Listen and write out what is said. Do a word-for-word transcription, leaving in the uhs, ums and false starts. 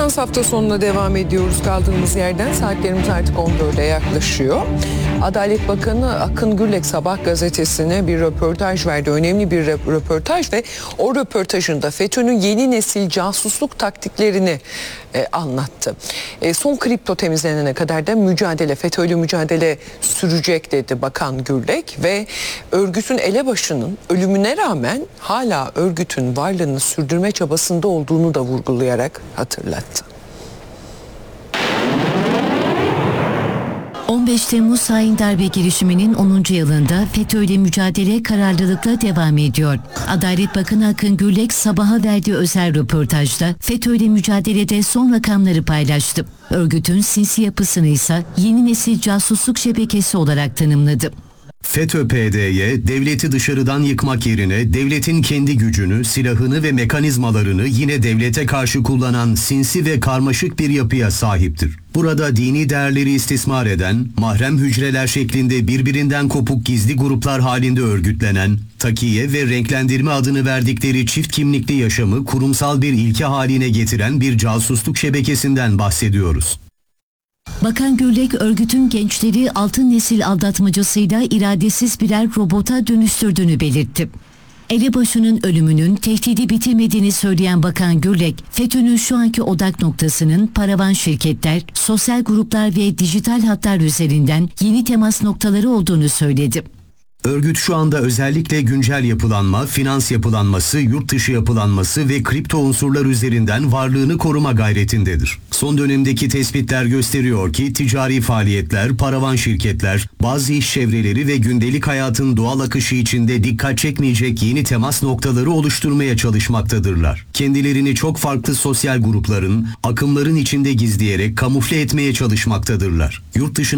Ajans hafta sonuna devam ediyoruz kaldığımız yerden. Saatlerimiz artık on dörde yaklaşıyor. Adalet Bakanı Akın Gürlek Sabah gazetesine bir röportaj verdi. Önemli bir röportaj ve o röportajında FETÖ'nün yeni nesil casusluk taktiklerini e, anlattı. E, son kripto temizlenene kadar da mücadele, FETÖ'yle mücadele sürecek dedi Bakan Gürlek ve örgütün elebaşının ölümüne rağmen hala örgütün varlığını sürdürme çabasında olduğunu da vurgulayarak hatırlattı. on beş Temmuz hain darbe girişiminin onuncu yılında FETÖ'yle mücadele kararlılıkla devam ediyor. Adalet Bakanı Akın Gürlek sabaha verdiği özel röportajda FETÖ'yle mücadelede son rakamları paylaştı. Örgütün sinsi yapısını ise yeni nesil casusluk şebekesi olarak tanımladı. FETÖ-P D Y, devleti dışarıdan yıkmak yerine devletin kendi gücünü, silahını ve mekanizmalarını yine devlete karşı kullanan sinsi ve karmaşık bir yapıya sahiptir. Burada dini değerleri istismar eden, mahrem hücreler şeklinde birbirinden kopuk gizli gruplar halinde örgütlenen, takiye ve renklendirme adını verdikleri çift kimlikli yaşamı kurumsal bir ilke haline getiren bir casusluk şebekesinden bahsediyoruz. Bakan Gürlek örgütün gençleri altın nesil aldatmacasıyla iradesiz birer robota dönüştürdüğünü belirtti. Elebaşının ölümünün tehdidi bitirmediğini söyleyen Bakan Gürlek, FETÖ'nün şu anki odak noktasının paravan şirketler, sosyal gruplar ve dijital hatlar üzerinden yeni temas noktaları olduğunu söyledi. Örgüt şu anda özellikle güncel yapılanma, finans yapılanması, yurt dışı yapılanması ve kripto unsurlar üzerinden varlığını koruma gayretindedir. Son dönemdeki tespitler gösteriyor ki ticari faaliyetler, paravan şirketler, bazı iş çevreleri ve gündelik hayatın doğal akışı içinde dikkat çekmeyecek yeni temas noktaları oluşturmaya çalışmaktadırlar. Kendilerini çok farklı sosyal grupların, akımların içinde gizleyerek kamufle etmeye çalışmaktadırlar. Yurt dışına